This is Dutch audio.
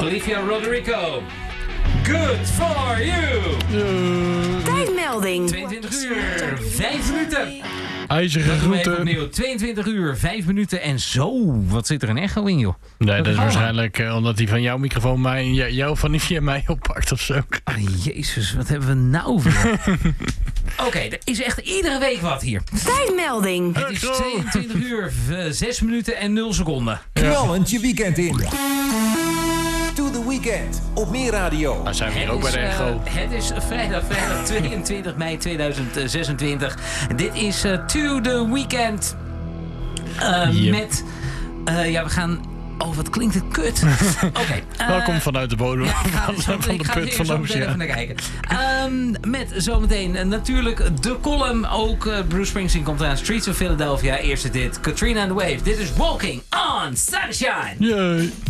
Olivia Rodrigo. Good for you. Tijdmelding. 22 uur, 5 minuten. IJzeren groeten. Opnieuw. 22 uur, 5 minuten en zo. Wat zit er een echo in, joh? Nee, dat is waarschijnlijk omdat hij van jouw microfoon jou van via mij oppakt of zo. Ah, jezus, wat hebben we nou weer? Oké, er is echt iedere week wat hier. Tijdmelding. Het is 22 uur, 6 minuten en 0 seconden. Knallend je weekend in. To the Weekend op Meer Radio. Nou zijn we hier ook bij de echo. Het is vrijdag 22 mei 2026. Dit is To the Weekend. Yep. Met... we gaan... Oh, wat klinkt het kut. Oké. Welkom vanuit de bodem van de put van de oceaan. Even naar kijken. Met zometeen natuurlijk de column. Ook Bruce Springsteen komt aan. Streets of Philadelphia. Eerste dit. Katrina and the Waves. Dit is Walking on Sunshine. Yay.